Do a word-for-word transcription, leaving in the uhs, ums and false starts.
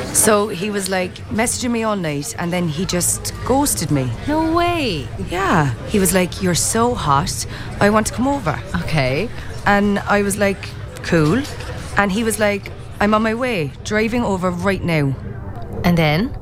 So he was like messaging me all night and then he just ghosted me. No way. Yeah. He was like, you're so hot, I want to come over. Okay. And I was like, cool. And he was like, I'm on my way, driving over right now. And then?